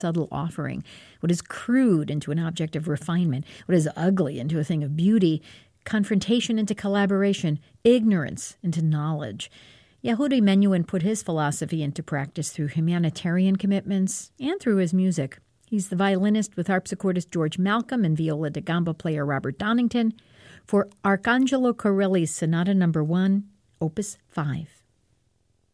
subtle offering, what is crude into an object of refinement, what is ugly into a thing of beauty, confrontation into collaboration, ignorance into knowledge. Yehudi Menuhin put his philosophy into practice through humanitarian commitments and through his music. He's the violinist with harpsichordist George Malcolm and viola da gamba player Robert Donington for Arcangelo Corelli's Sonata No. 1, Opus 5.